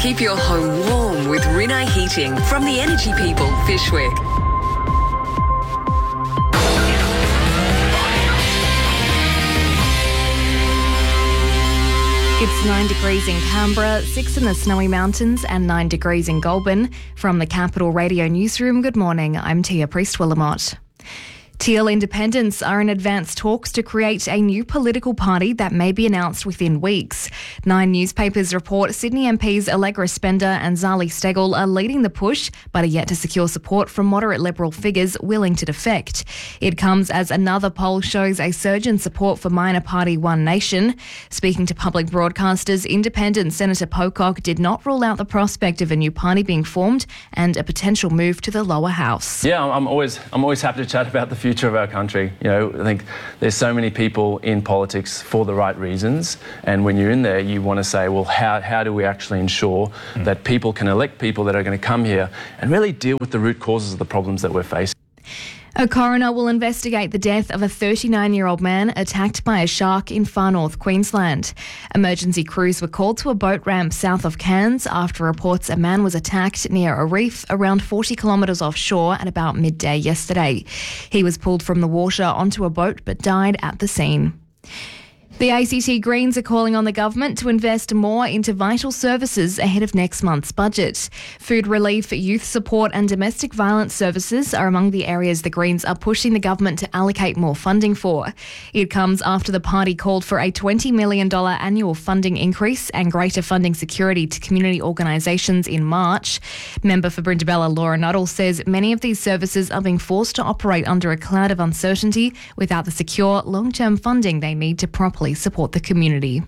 Keep your home warm with Rinnai Heating from the energy people, Fishwick. It's 9 degrees in Canberra, 6 in the Snowy Mountains and 9 degrees in Goulburn. From the Capital Radio Newsroom, good morning, I'm Tia Priest-Willamott. Teal Independents are in advanced talks to create a new political party that may be announced within weeks. 9 newspapers report Sydney MPs Allegra Spender and Zali Steggall are leading the push, but are yet to secure support from moderate Liberal figures willing to defect. It comes as another poll shows a surge in support for minor party One Nation. Speaking to public broadcasters, Independent Senator Pocock did not rule out the prospect of a new party being formed and a potential move to the lower house. Yeah, I'm always happy to chat about the future of our country. You know, I think there's so many people in politics for the right reasons, and when you're in there, you want to say, well, how do we actually ensure that people can elect people that are going to come here and really deal with the root causes of the problems that we're facing? A coroner will investigate the death of a 39-year-old man attacked by a shark in far north Queensland. Emergency crews were called to a boat ramp south of Cairns after reports a man was attacked near a reef around 40 kilometres offshore at about midday yesterday. He was pulled from the water onto a boat but died at the scene. The ACT Greens are calling on the government to invest more into vital services ahead of next month's budget. Food relief, youth support and domestic violence services are among the areas the Greens are pushing the government to allocate more funding for. It comes after the party called for a $20 million annual funding increase and greater funding security to community organisations in March. Member for Brindabella Laura Nuttall says many of these services are being forced to operate under a cloud of uncertainty without the secure, long-term funding they need to properly support the community.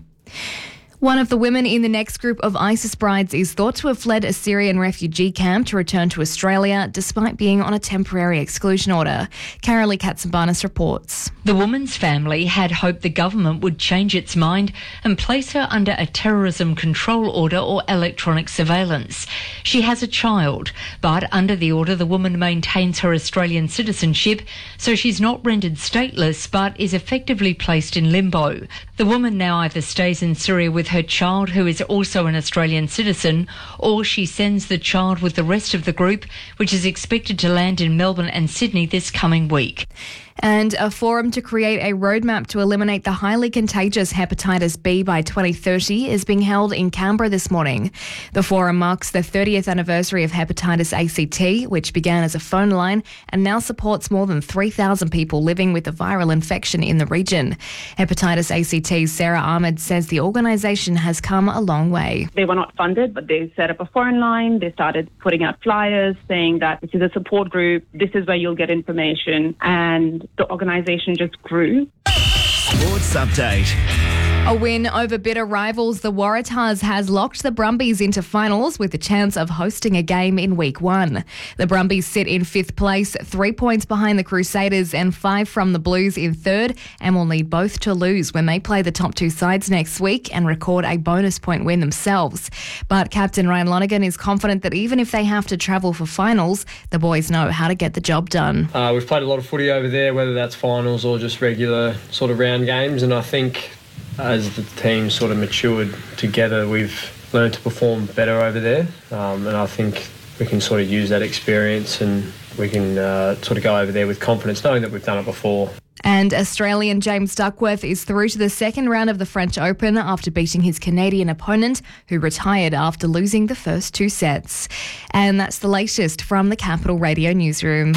One of the women in the next group of ISIS brides is thought to have fled a Syrian refugee camp to return to Australia despite being on a temporary exclusion order. Carolee Katsambanis reports. The woman's family had hoped the government would change its mind and place her under a terrorism control order or electronic surveillance. She has a child, but under the order the woman maintains her Australian citizenship, so she's not rendered stateless but is effectively placed in limbo. The woman now either stays in Syria with her child, who is also an Australian citizen, or she sends the child with the rest of the group, which is expected to land in Melbourne and Sydney this coming week. And a forum to create a roadmap to eliminate the highly contagious hepatitis B by 2030 is being held in Canberra this morning. The forum marks the 30th anniversary of Hepatitis ACT, which began as a phone line and now supports more than 3,000 people living with a viral infection in the region. Hepatitis ACT's Sarah Ahmed says the organisation has come a long way. They were not funded, but they set up a phone line. They started putting out flyers saying that this is a support group, this is where you'll get information, and the organisation just grew. Sports Update. A win over bitter rivals, the Waratahs has locked the Brumbies into finals with a chance of hosting a game in week 1. The Brumbies sit in 5th place, 3 points behind the Crusaders and 5 from the Blues in 3rd, and will need both to lose when they play the top 2 sides next week and record a bonus point win themselves. But Captain Ryan Lonergan is confident that even if they have to travel for finals, the boys know how to get the job done. We've played a lot of footy over there, whether that's finals or just regular sort of round games, and I think as the team sort of matured together, we've learned to perform better over there, and I think we can sort of use that experience and we can sort of go over there with confidence, knowing that we've done it before. And Australian James Duckworth is through to the second round of the French Open after beating his Canadian opponent, who retired after losing the first 2 sets. And that's the latest from the Capital Radio Newsroom.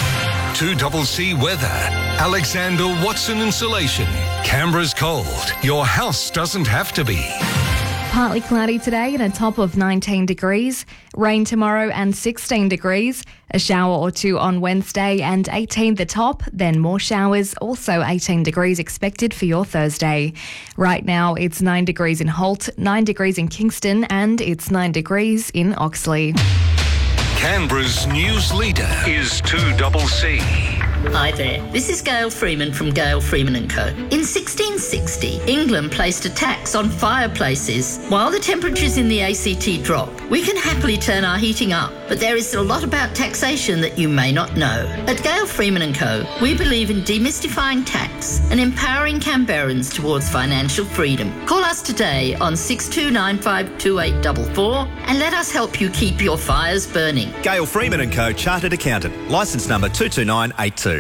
2CC Weather. Alexander Watson Insulation. Canberra's cold. Your house doesn't have to be. Partly cloudy today and a top of 19 degrees. Rain tomorrow and 16 degrees. A shower or 2 on Wednesday and 18 the top. Then more showers, also 18 degrees expected for your Thursday. Right now it's 9 degrees in Holt, 9 degrees in Kingston and it's 9 degrees in Oxley. Canberra's news leader is 2CC. Hi there, this is Gail Freeman from Gail Freeman & Co. In 1660, England placed a tax on fireplaces. While the temperatures in the ACT drop, we can happily turn our heating up, but there is a lot about taxation that you may not know. At Gail Freeman & Co, we believe in demystifying tax and empowering Canberrans towards financial freedom. Call us today on 62952844 and let us help you keep your fires burning. Gail Freeman & Co, Chartered Accountant, licence number 22982.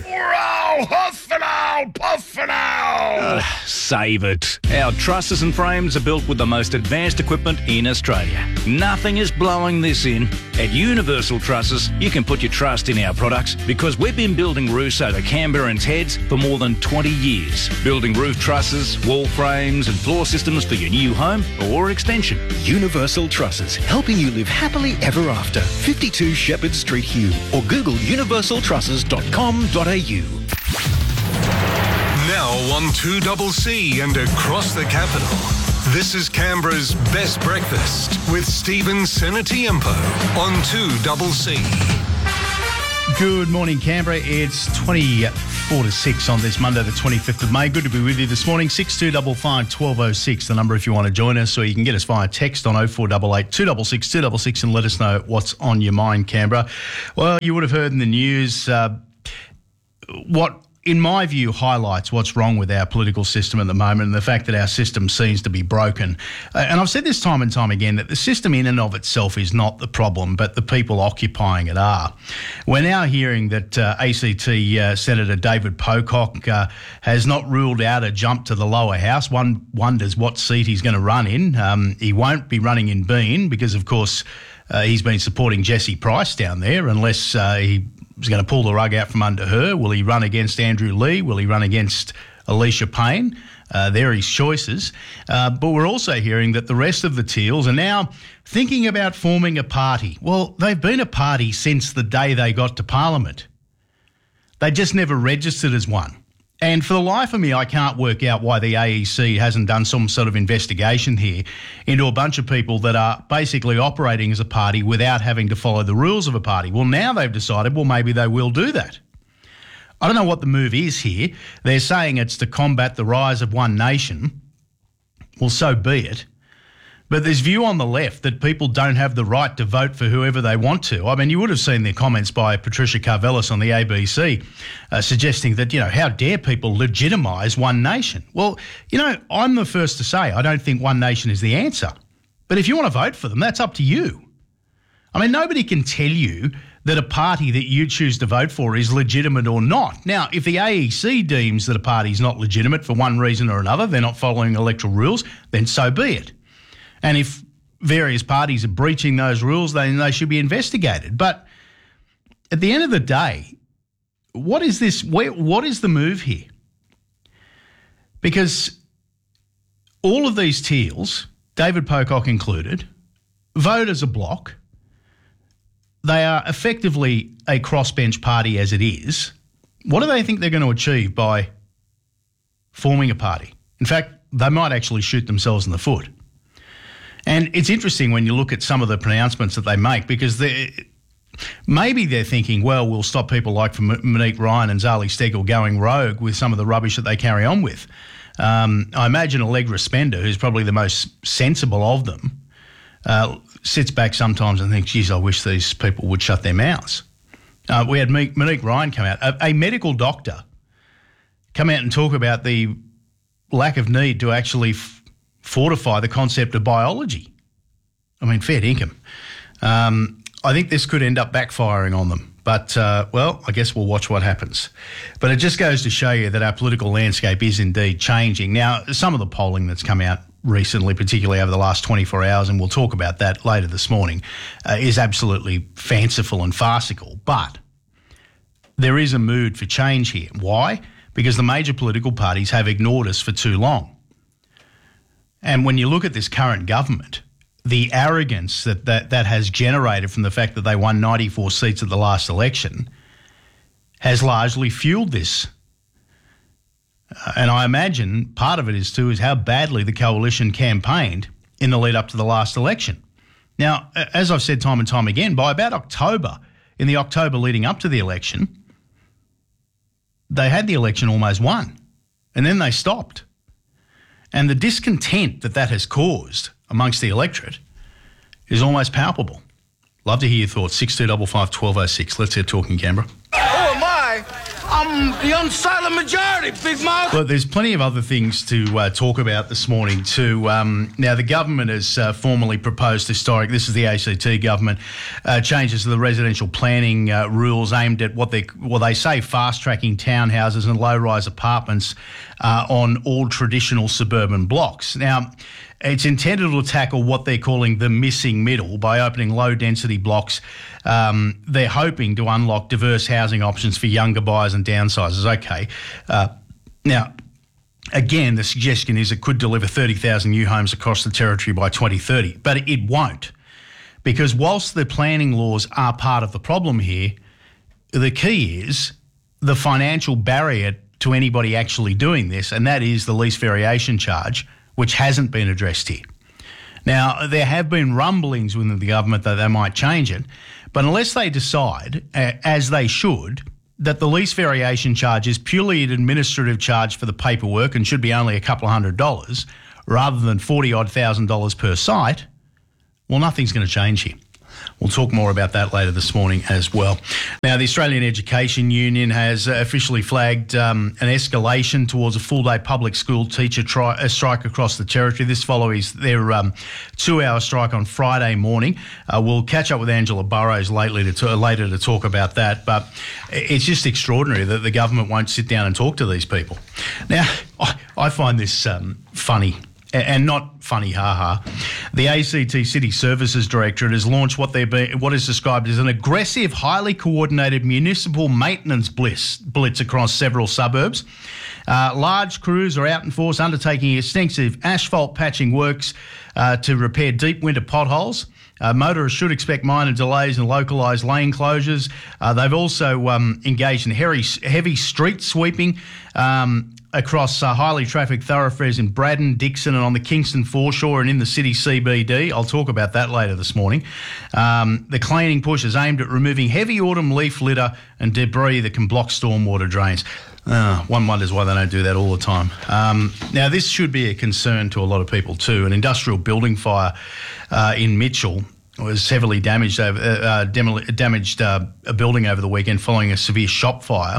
Save it. Our trusses and frames are built with the most advanced equipment in Australia. Nothing is blowing this in. At Universal Trusses, you can put your trust in our products because we've been building roofs over Canberrans' heads for more than 20 years. Building roof trusses, wall frames and floor systems for your new home or extension. Universal Trusses, helping you live happily ever after. 52 Shepherd Street, Hume, or Google universaltrusses.com.au. Now on 2CC and across the capital. This is Canberra's Best Breakfast with Stephen Senatiempo on 2CC. Good morning, Canberra. It's 24 to 6 on this Monday, the 25th of May. Good to be with you this morning. 6255 1206, the number if you want to join us, or you can get us via text on 0488 266 266 and let us know what's on your mind, Canberra. Well, you would have heard in the news what, in my view, highlights what's wrong with our political system at the moment and the fact that our system seems to be broken. And I've said this time and time again that the system in and of itself is not the problem, but the people occupying it are. We're now hearing that ACT Senator David Pocock has not ruled out a jump to the lower house. One wonders what seat he's going to run in. He won't be running in Bean because, of course, he's been supporting Jessie Price down there unless he was going to pull the rug out from under her. Will he run against Andrew Lee? Will he run against Alicia Payne? They're his choices. But we're also hearing that the rest of the Teals are now thinking about forming a party. Well, they've been a party since the day they got to Parliament. They just never registered as one. And for the life of me, I can't work out why the AEC hasn't done some sort of investigation here into a bunch of people that are basically operating as a party without having to follow the rules of a party. Well, now they've decided, well, maybe they will do that. I don't know what the move is here. They're saying it's to combat the rise of One Nation. Well, so be it. But there's view on the left that people don't have the right to vote for whoever they want to. I mean, you would have seen the comments by Patricia Karvelas on the ABC suggesting that, how dare people legitimise One Nation? Well, I'm the first to say I don't think One Nation is the answer. But if you want to vote for them, that's up to you. I mean, nobody can tell you that a party that you choose to vote for is legitimate or not. Now, if the AEC deems that a party is not legitimate for one reason or another, they're not following electoral rules, then so be it. And if various parties are breaching those rules, then they should be investigated. But at the end of the day, what is this? What is the move here? Because all of these Teals, David Pocock included, vote as a bloc. They are effectively a crossbench party as it is. What do they think they're going to achieve by forming a party? In fact, they might actually shoot themselves in the foot. And it's interesting when you look at some of the pronouncements that they make because maybe they're thinking, well, we'll stop people like Monique Ryan and Zali Steggall going rogue with some of the rubbish that they carry on with. I imagine Allegra Spender, who's probably the most sensible of them, sits back sometimes and thinks, geez, I wish these people would shut their mouths. We had Monique Ryan come out, a medical doctor, come out and talk about the lack of need to actually fortify the concept of biology. I mean, fair dinkum. I think this could end up backfiring on them. But, well, I guess we'll watch what happens. But it just goes to show you that our political landscape is indeed changing. Now, some of the polling that's come out recently, particularly over the last 24 hours, and we'll talk about that later this morning, is absolutely fanciful and farcical. But there is a mood for change here. Why? Because the major political parties have ignored us for too long. And when you look at this current government, the arrogance that has generated from the fact that they won 94 seats at the last election has largely fueled this. And I imagine part of it is how badly the coalition campaigned in the lead up to the last election. Now, as I've said time and time again, by about October, in the October leading up to the election, they had the election almost won, and then they stopped. And the discontent that has caused amongst the electorate is almost palpable. Love to hear your thoughts. 6255 1206. Let's get talking, Canberra. Who am I? I'm the unsilent majority, Big Mouth. Well, there's plenty of other things to talk about this morning too. Now, the government has formally proposed this is the ACT government, changes to the residential planning rules aimed at what they say fast-tracking townhouses and low-rise apartments on all traditional suburban blocks. Now, it's intended to tackle what they're calling the missing middle by opening low-density blocks. They're hoping to unlock diverse housing options for younger buyers and downsizers. Okay. Now, again, the suggestion is it could deliver 30,000 new homes across the territory by 2030, but it won't. Because whilst the planning laws are part of the problem here, the key is the financial barrier to anybody actually doing this, and that is the lease variation charge, which hasn't been addressed here. Now, there have been rumblings within the government that they might change it, but unless they decide, as they should, that the lease variation charge is purely an administrative charge for the paperwork and should be only a couple of $100 rather than $40,000 per site, well, nothing's going to change here. We'll talk more about that later this morning as well. Now, the Australian Education Union has officially flagged an escalation towards a full-day public school teacher strike across the territory. This follows their 2-hour strike on Friday morning. We'll catch up with Angela Burrows later to talk about that. But it's just extraordinary that the government won't sit down and talk to these people. Now, I find this funny. And not funny, The ACT City Services Directorate has launched what is described as an aggressive, highly coordinated municipal maintenance blitz across several suburbs. Large crews are out in force undertaking extensive asphalt patching works to repair deep winter potholes. Motorists should expect minor delays and localised lane closures. They've also engaged in heavy street sweeping across highly trafficked thoroughfares in Braddon, Dixon and on the Kingston foreshore and in the city CBD. I'll talk about that later this morning. The cleaning push is aimed at removing heavy autumn leaf litter and debris that can block stormwater drains. One wonders why they don't do that all the time. Now, this should be a concern to a lot of people too. An industrial building fire in Mitchell was heavily damaged a building over the weekend following a severe shop fire.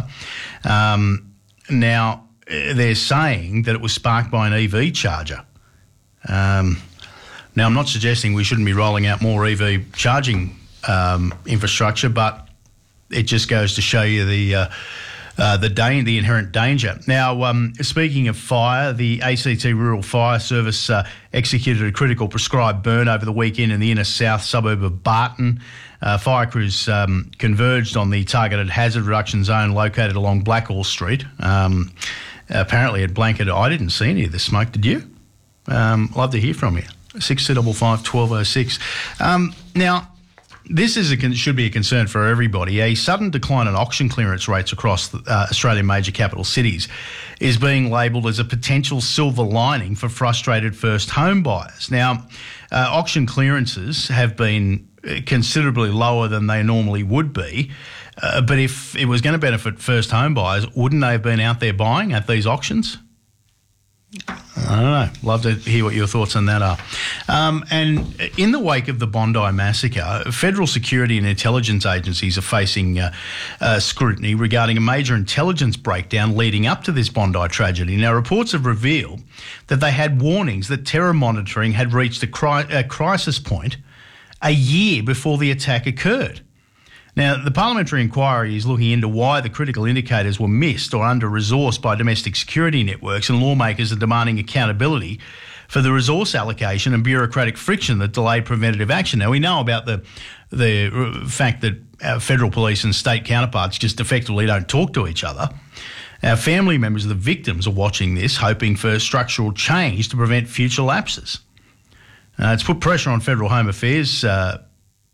Now, they're saying that it was sparked by an EV charger. Now, I'm not suggesting we shouldn't be rolling out more EV charging infrastructure, but it just goes to show you the inherent danger. Now, speaking of fire, the ACT Rural Fire Service executed a critical prescribed burn over the weekend in the inner south suburb of Barton. Fire crews converged on the targeted hazard reduction zone located along Blackall Street. Apparently it blanketed. I didn't see any of the smoke, did you? Love to hear from you. 6255 1206. Now, this should be a concern for everybody. A sudden decline in auction clearance rates across Australian major capital cities is being labelled as a potential silver lining for frustrated first home buyers. Now, auction clearances have been considerably lower than they normally would be, but if it was going to benefit first home buyers, wouldn't they have been out there buying at these auctions? I don't know. Love to hear what your thoughts on that are. And in the wake of the Bondi massacre, federal security and intelligence agencies are facing scrutiny regarding a major intelligence breakdown leading up to this Bondi tragedy. Now, reports have revealed that they had warnings that terror monitoring had reached a crisis point a year before the attack occurred. Now, the parliamentary inquiry is looking into why the critical indicators were missed or under-resourced by domestic security networks, and lawmakers are demanding accountability for the resource allocation and bureaucratic friction that delayed preventative action. Now, we know about the fact that federal police and state counterparts just effectively don't talk to each other. Our family members of the victims are watching this, hoping for structural change to prevent future lapses. It's put pressure on Federal Home Affairs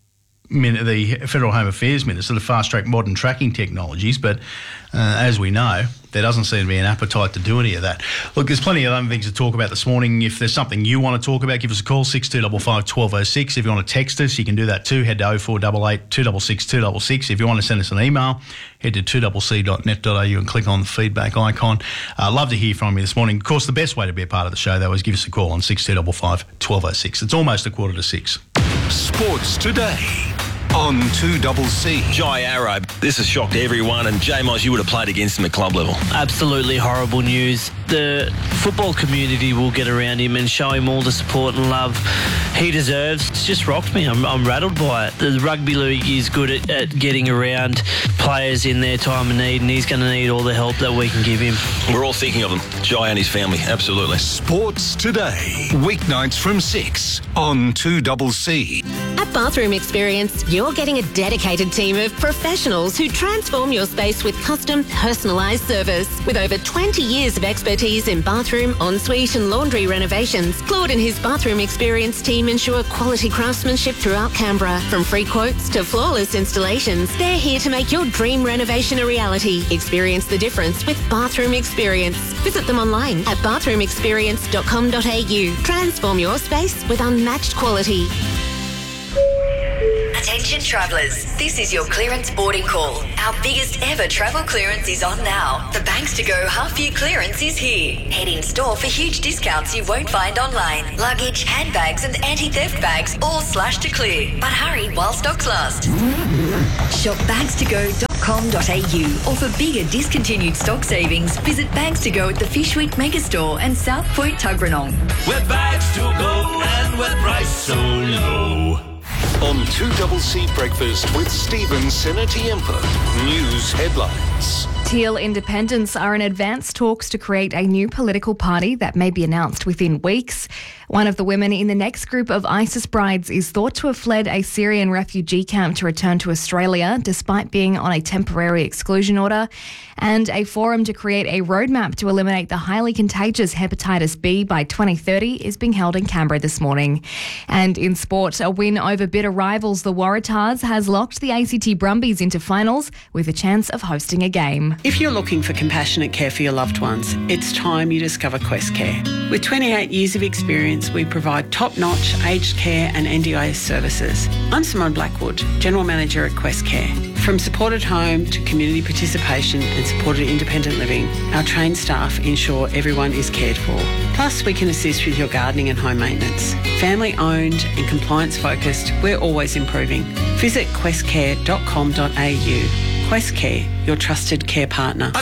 the Federal Home Affairs Minister to fast-track modern tracking technologies, but as we know, there doesn't seem to be an appetite to do any of that. Look, there's plenty of other things to talk about this morning. If there's something you want to talk about, give us a call, 6255 1206. If you want to text us, you can do that too. Head to 0488 266 266. If you want to send us an email, head to 2cc.net.au and click on the feedback icon. Love to hear from you this morning. Of course, the best way to be a part of the show, though, is give us a call on 6255 1206. It's almost 5:45. Sports Today on 2CC. Jai Arrow. This has shocked everyone, and J-Moz, you would have played against him at club level. Absolutely horrible news. The football community will get around him and show him all the support and love he deserves. It's just rocked me. I'm rattled by it. The rugby league is good at getting around players in their time of need, and he's going to need all the help that we can give him. We're all thinking of him, Jai and his family, absolutely. Sports Today, weeknights from 6 on 2CC. At Bathroom Experience, you're getting a dedicated team of professionals who transform your space with custom, personalised service. With over 20 years of expertise in bathroom, ensuite and laundry renovations, Claude and his Bathroom Experience team ensure quality craftsmanship throughout Canberra. From free quotes to flawless installations, they're here to make your dream renovation a reality. Experience the difference with Bathroom Experience. Visit them online at bathroomexperience.com.au. Transform your space with unmatched quality. Attention travellers, this is your clearance boarding call. Our biggest ever travel clearance is on now. The Banks to Go half-year clearance is here. Head in store for huge discounts you won't find online. Luggage, handbags and anti-theft bags all slashed to clear. But hurry while stocks last. Shop bankstogo.com.au, or for bigger discontinued stock savings, visit Banks to Go at the Fishwick Megastore and South Point Tuggeranong. We're Bags to Go and we're priced so low. On 2CC Breakfast with Stephen Senatiempo. News headlines. Teal Independents are in advanced talks to create a new political party that may be announced within weeks. One of the women in the next group of ISIS brides is thought to have fled a Syrian refugee camp to return to Australia despite being on a temporary exclusion order. And a forum to create a roadmap to eliminate the highly contagious hepatitis B by 2030 is being held in Canberra this morning. And in sport, a win over bitter rivals, the Waratahs, has locked the ACT Brumbies into finals with a chance of hosting a game. If you're looking for compassionate care for your loved ones, it's time you discover Quest Care. With 28 years of experience, we provide top-notch aged care and NDIS services. I'm Simone Blackwood, General Manager at Quest Care. From supported home to community participation and supported independent living, our trained staff ensure everyone is cared for. Plus, we can assist with your gardening and home maintenance. Family-owned and compliance-focused, we're always improving. Visit questcare.com.au. Quest Care, your trusted care partner.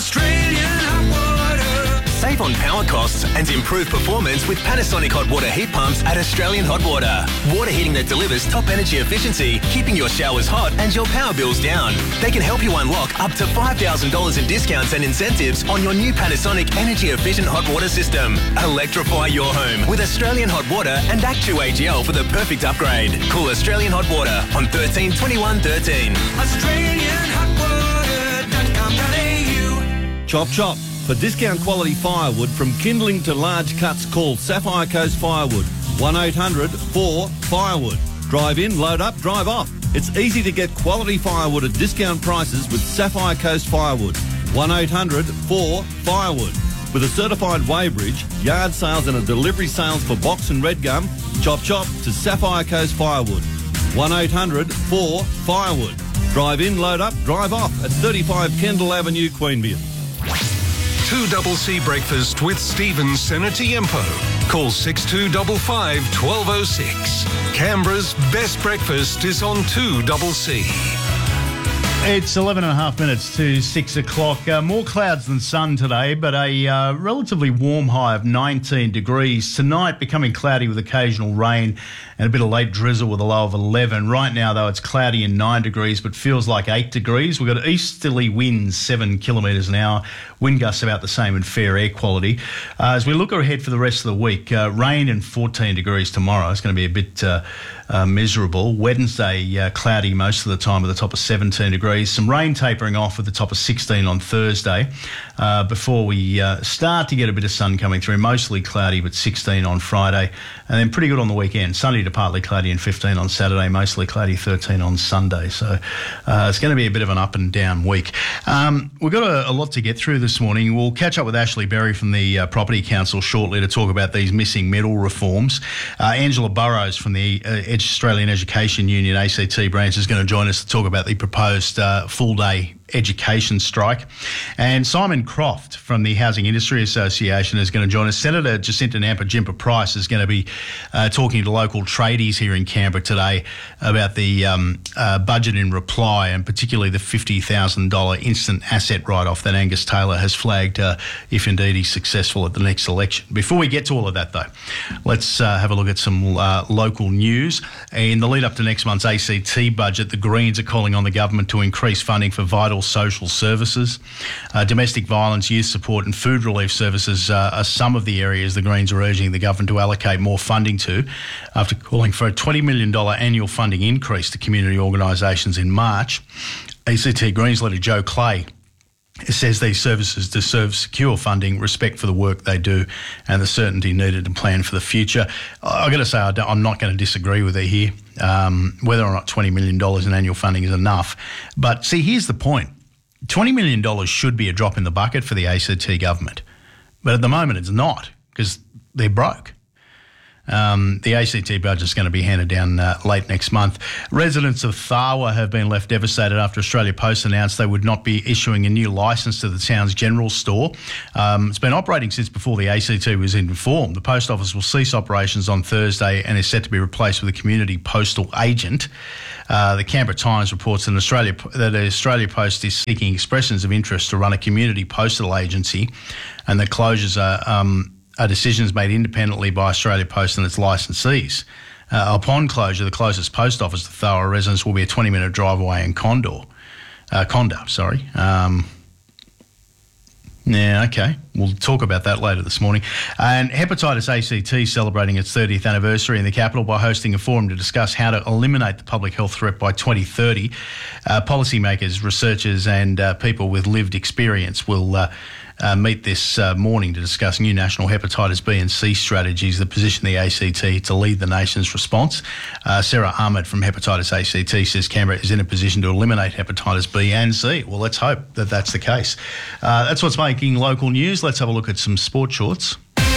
Save on power costs and improve performance with Panasonic hot water heat pumps at Australian Hot Water. Water heating that delivers top energy efficiency, keeping your showers hot and your power bills down. They can help you unlock up to $5,000 in discounts and incentives on your new Panasonic energy efficient hot water system. Electrify your home with Australian Hot Water and Actu-AGL for the perfect upgrade. Call Australian Hot Water on 13 21 13. AustralianHotWater.com.au. Chop chop. For discount quality firewood from kindling to large cuts, call Sapphire Coast Firewood. 1-800-4-FIREWOOD. Drive in, load up, drive off. It's easy to get quality firewood at discount prices with Sapphire Coast Firewood. 1-800-4-FIREWOOD. With a certified weighbridge, yard sales and a delivery sales for box and red gum, chop chop to Sapphire Coast Firewood. 1-800-4-FIREWOOD. Drive in, load up, drive off at 35 Kendall Avenue, Queanbeyan. 2CC Breakfast with Stephen Senatiempo. Call 6255 1206. Canberra's best breakfast is on 2CC. It's 11 and a half minutes to 6 o'clock. More clouds than sun today, but a relatively warm high of 19 degrees. Tonight, becoming cloudy with occasional rain and a bit of late drizzle with a low of 11. Right now, though, it's cloudy and 9 degrees, but feels like 8 degrees. We've got easterly winds, 7 kilometres an hour. Wind gusts about the same and fair air quality. As we look ahead for the rest of the week, rain and 14 degrees tomorrow. It's going to be a bit miserable. Wednesday, cloudy most of the time with a top of 17 degrees. Some rain tapering off with the top of 16 on Thursday before we start to get a bit of sun coming through. Mostly cloudy, but 16 on Friday. And then pretty good on the weekend. Sunny to partly cloudy and 15 on Saturday, mostly cloudy 13 on Sunday. So it's going to be a bit of an up and down week. We've got a lot to get through this morning. We'll catch up with Ashley Berry from the Property Council shortly to talk about these missing middle reforms. Angela Burrows from the Australian Education Union ACT branch is going to join us to talk about the proposed full-day education strike. And Simon Croft from the Housing Industry Association is going to join us. Senator Jacinta Nampijinpa Price is going to be talking to local tradies here in Canberra today about the budget in reply, and particularly the $50,000 instant asset write-off that Angus Taylor has flagged if indeed he's successful at the next election. Before we get to all of that, though, let's have a look at some local news. In the lead up to next month's ACT budget, the Greens are calling on the government to increase funding for vital social services. Domestic violence, youth support and food relief services are some of the areas the Greens are urging the government to allocate more funding to, after calling for a $20 million annual funding increase to community organisations in March. ACT Greens leader Joe Clay says these services deserve secure funding, respect for the work they do and the certainty needed to plan for the future. I've got to say, I'm not going to disagree with her here, whether or not $20 million in annual funding is enough. But see, here's the point. $20 million should be a drop in the bucket for the ACT government. But at the moment it's not, because they're broke. The ACT budget is going to be handed down late next month. Residents of Tharwa have been left devastated after Australia Post announced they would not be issuing a new licence to the town's general store. It's been operating since before the ACT was informed. The post office will cease operations on Thursday and is set to be replaced with a community postal agent. The Canberra Times reports that Australia Post is seeking expressions of interest to run a community postal agency, and the closures are decisions made independently by Australia Post and its licensees. Upon closure, the closest post office to Tharwa residents will be a 20-minute drive away in Conda. Yeah, okay. We'll talk about that later this morning. And Hepatitis ACT celebrating its 30th anniversary in the capital by hosting a forum to discuss how to eliminate the public health threat by 2030. Policymakers, researchers and people with lived experience will meet this morning to discuss new national hepatitis B and C strategies that position the ACT to lead the nation's response. Sarah Ahmed from Hepatitis ACT says Canberra is in a position to eliminate hepatitis B and C. Well, let's hope that that's the case. That's what's making local news. Let's have a look at some sport shorts.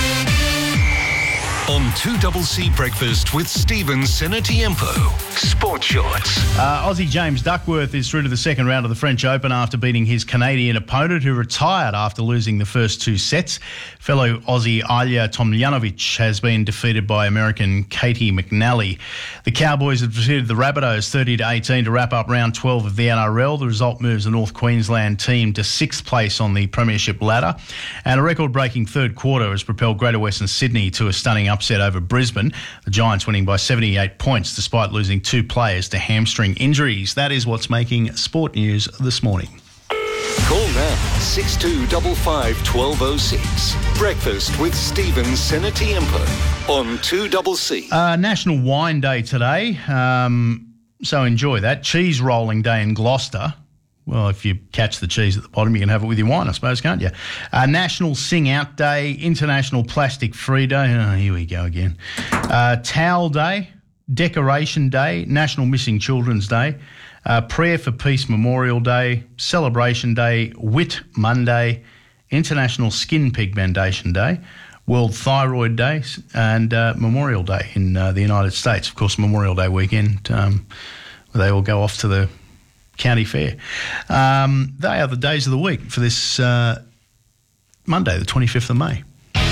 On 2CC Breakfast with Stephen Senatiempo. Sport Shorts. Aussie James Duckworth is through to the second round of the French Open after beating his Canadian opponent, who retired after losing the first two sets. Fellow Aussie Ilya Tomljanovic has been defeated by American Katie McNally. The Cowboys have defeated the Rabbitohs 30-18 to wrap up round 12 of the NRL. The result moves the North Queensland team to sixth place on the premiership ladder. And a record-breaking third quarter has propelled Greater Western Sydney to a stunning upset over Brisbane. The Giants winning by 78 points despite losing two players to hamstring injuries. That is what's making sport news this morning. Call now 6255 1206. Breakfast with Stephen Senatiempo on 2CC. National Wine Day today, so enjoy that. Cheese rolling day in Gloucester. Well, if you catch the cheese at the bottom, you can have it with your wine, I suppose, can't you? National Sing Out Day, International Plastic Free Day. Oh, here we go again. Towel Day, Decoration Day, National Missing Children's Day, Prayer for Peace Memorial Day, Celebration Day, Wit Monday, International Skin Pigmentation Day, World Thyroid Day, and Memorial Day in the United States. Of course, Memorial Day weekend, they all go off to the county fair. They are the days of the week for this Monday, the 25th of May.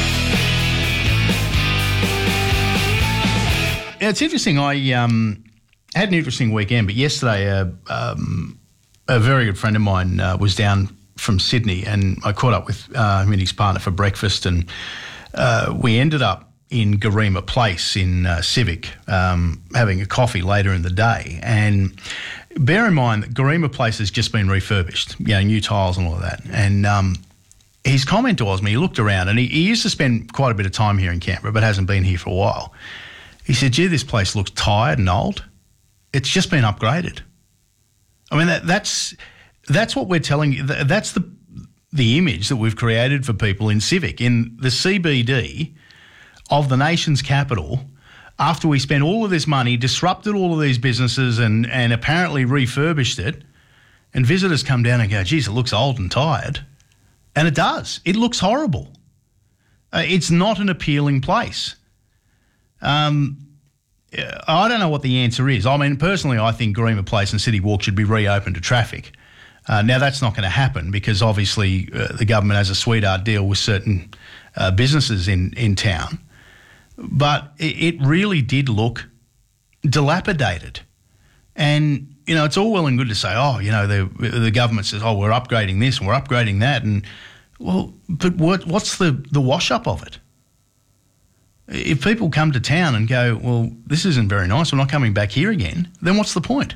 It's interesting. I had an interesting weekend, but yesterday a very good friend of mine was down from Sydney, and I caught up with him and his partner for breakfast, and we ended up in Garema Place in Civic having a coffee later in the day. And bear in mind that Garema Place has just been refurbished, new tiles and all of that. And his comment was me, he looked around, and he used to spend quite a bit of time here in Canberra, but hasn't been here for a while. He said, gee, this place looks tired and old. It's just been upgraded. I mean, that's what we're telling you. That's the image that we've created for people in Civic. In the CBD of the nation's capital, after we spent all of this money, disrupted all of these businesses and apparently refurbished it, and visitors come down and go, geez, it looks old and tired. And it does. It looks horrible. It's not an appealing place. I don't know what the answer is. I mean, personally, I think Garema Place and City Walk should be reopened to traffic. Now, that's not going to happen because obviously the government has a sweetheart deal with certain businesses in town. But it really did look dilapidated. And, you know, it's all well and good to say, the government says, we're upgrading this and we're upgrading that. And, well, but what's the wash-up of it? If people come to town and go, well, this isn't very nice, we're not coming back here again, then what's the point?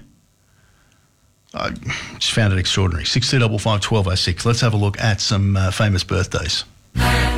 I just found it extraordinary. 6255 1206. Let's have a look at some famous birthdays.